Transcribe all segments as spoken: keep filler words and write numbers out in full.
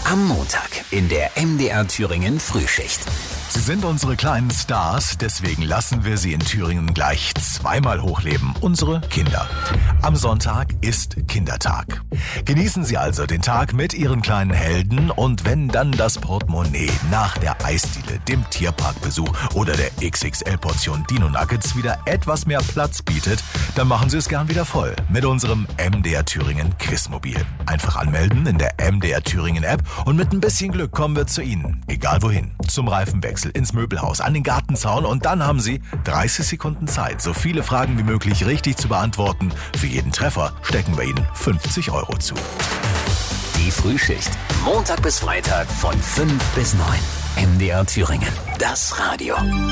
Am Montag in der M D R Thüringen Frühschicht. Sie sind unsere kleinen Stars, deswegen lassen wir sie in Thüringen gleich zweimal hochleben. Unsere Kinder. Am Sonntag ist Kindertag. Genießen Sie also den Tag mit Ihren kleinen Helden und wenn dann das Portemonnaie nach der Eisdiele, dem Tierparkbesuch oder der X X L-Portion Dino Nuggets wieder etwas mehr Platz bietet, dann machen Sie es gern wieder voll mit unserem M D R Thüringen Quizmobil. Einfach anmelden in der M D R Thüringen App und mit ein bisschen Glück kommen wir zu Ihnen. Egal wohin. Zum Reifenwechsel, ins Möbelhaus, an den Gartenzaun und dann haben Sie dreißig Sekunden Zeit, so viele Fragen wie möglich richtig zu beantworten. Für jeden Treffer stecken wir Ihnen fünfzig Euro zu. Die Frühschicht. Montag bis Freitag von fünf bis neun. M D R Thüringen. Das Radio.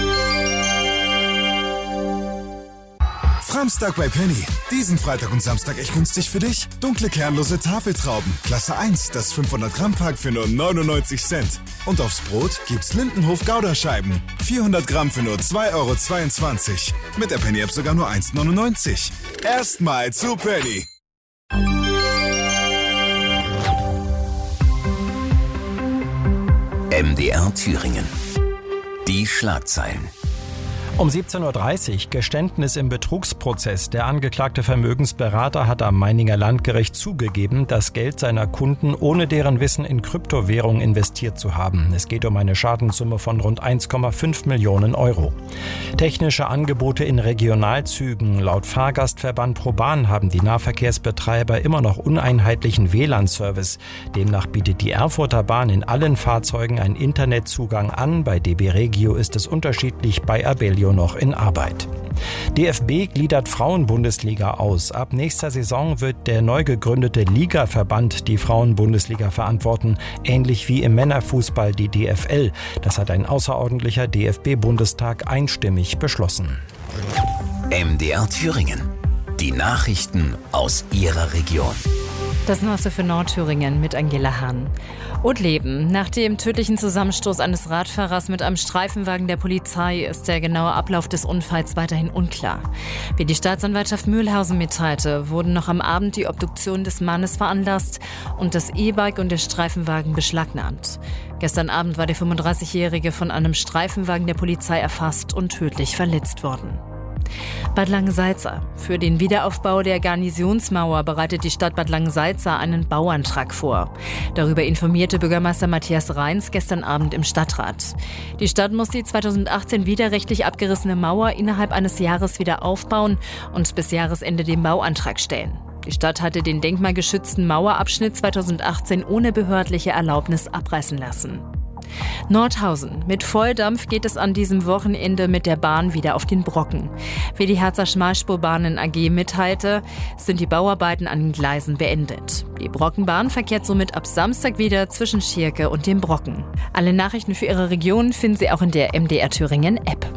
Framstag bei Penny. Diesen Freitag und Samstag echt günstig für dich. Dunkle kernlose Tafeltrauben. Klasse eins, das fünfhundert Gramm Pack für nur neunundneunzig Cent. Und aufs Brot gibt's Lindenhof Gouda-Scheiben. vierhundert Gramm für nur zwei Euro zweiundzwanzig. Mit der Penny-App sogar nur eins neunundneunzig. Erstmal zu Penny. M D R Thüringen. Die Schlagzeilen. Um siebzehn Uhr dreißig, Geständnis im Betrugsprozess. Der angeklagte Vermögensberater hat am Meininger Landgericht zugegeben, das Geld seiner Kunden ohne deren Wissen in Kryptowährung investiert zu haben. Es geht um eine Schadenssumme von rund eins Komma fünf Millionen Euro. Technische Angebote in Regionalzügen. Laut Fahrgastverband ProBahn haben die Nahverkehrsbetreiber immer noch uneinheitlichen W L A N-Service. Demnach bietet die Erfurter Bahn in allen Fahrzeugen einen Internetzugang an. Bei D B Regio ist es unterschiedlich, bei Abellio noch in Arbeit. D F B gliedert Frauenbundesliga aus. Ab nächster Saison wird der neu gegründete Ligaverband die Frauenbundesliga verantworten, ähnlich wie im Männerfußball die D F L. Das hat ein außerordentlicher D F B-Bundestag einstimmig beschlossen. M D R Thüringen. Die Nachrichten aus Ihrer Region. Das Neueste für Nordthüringen mit Angela Hahn. Und Leben. Nach dem tödlichen Zusammenstoß eines Radfahrers mit einem Streifenwagen der Polizei ist der genaue Ablauf des Unfalls weiterhin unklar. Wie die Staatsanwaltschaft Mühlhausen mitteilte, wurden noch am Abend die Obduktion des Mannes veranlasst und das E-Bike und der Streifenwagen beschlagnahmt. Gestern Abend war der fünfunddreißigjährige von einem Streifenwagen der Polizei erfasst und tödlich verletzt worden. Bad Langensalza. Für den Wiederaufbau der Garnisonsmauer bereitet die Stadt Bad Langensalza einen Bauantrag vor. Darüber informierte Bürgermeister Matthias Reins gestern Abend im Stadtrat. Die Stadt muss die zweitausendachtzehn widerrechtlich abgerissene Mauer innerhalb eines Jahres wieder aufbauen und bis Jahresende den Bauantrag stellen. Die Stadt hatte den denkmalgeschützten Mauerabschnitt zweitausendachtzehn ohne behördliche Erlaubnis abreißen lassen. Nordhausen. Mit Volldampf geht es an diesem Wochenende mit der Bahn wieder auf den Brocken. Wie die Herzer Schmalspurbahnen A G mitteilte, sind die Bauarbeiten an den Gleisen beendet. Die Brockenbahn verkehrt somit ab Samstag wieder zwischen Schierke und dem Brocken. Alle Nachrichten für Ihre Region finden Sie auch in der M D R Thüringen App.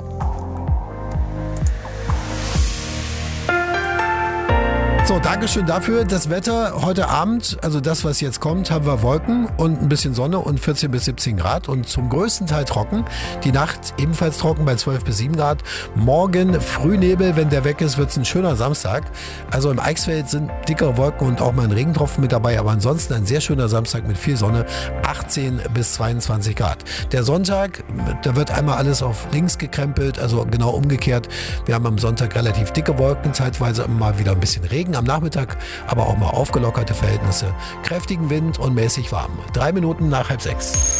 So, Dankeschön dafür. Das Wetter heute Abend, also das, was jetzt kommt, haben wir Wolken und ein bisschen Sonne und vierzehn bis siebzehn Grad und zum größten Teil trocken. Die Nacht ebenfalls trocken bei zwölf bis sieben Grad. Morgen Frühnebel, wenn der weg ist, wird es ein schöner Samstag. Also im Eichsfeld sind dickere Wolken und auch mal ein Regentropfen mit dabei, aber ansonsten ein sehr schöner Samstag mit viel Sonne, achtzehn bis zweiundzwanzig Grad. Der Sonntag, da wird einmal alles auf links gekrempelt, also genau umgekehrt. Wir haben am Sonntag relativ dicke Wolken, zeitweise immer wieder ein bisschen Regen am Nachmittag, aber auch mal aufgelockerte Verhältnisse, kräftigen Wind und mäßig warm. Drei Minuten nach halb sechs.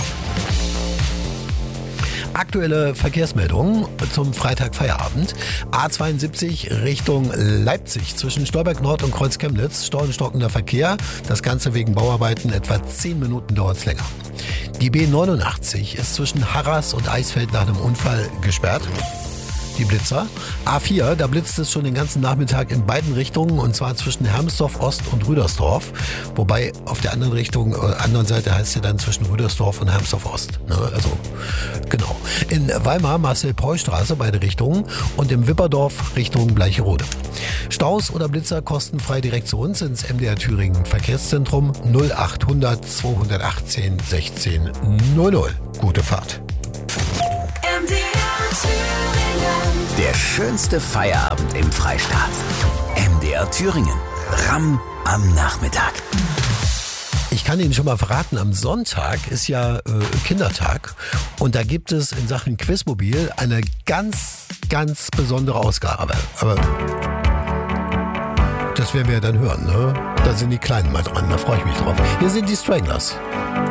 Aktuelle Verkehrsmeldungen zum Freitag-Feierabend. A zweiundsiebzig Richtung Leipzig zwischen Stolberg Nord und Kreuz Chemnitz. Stauenstockender Verkehr. Das Ganze wegen Bauarbeiten. Etwa zehn Minuten dauert es länger. Die B neunundachtzig ist zwischen Harras und Eisfeld nach einem Unfall gesperrt. Die Blitzer. A vier, da blitzt es schon den ganzen Nachmittag in beiden Richtungen und zwar zwischen Hermsdorf Ost und Rüdersdorf. Wobei auf der anderen Richtung, äh, anderen Seite heißt es ja dann zwischen Rüdersdorf und Hermsdorf Ost. Ne? Also, genau. In Weimar Marcel-Paul-Straße, beide Richtungen und im Wipperdorf Richtung Bleicherode. Staus oder Blitzer kostenfrei direkt zu uns ins M D R Thüringen Verkehrszentrum null achthundert zweihundertachtzehn sechzehn null null. Gute Fahrt. M D R Thüringen. Der schönste Feierabend im Freistaat. M D R Thüringen. R A M am Nachmittag. Ich kann kann Ihnen schon mal verraten, am Sonntag ist ja äh, Kindertag und da gibt es in Sachen Quizmobil eine ganz, ganz besondere Ausgabe. Aber das werden wir ja dann hören, ne? Da sind die Kleinen mal dran, da freue ich mich drauf. Hier sind die Stranglers.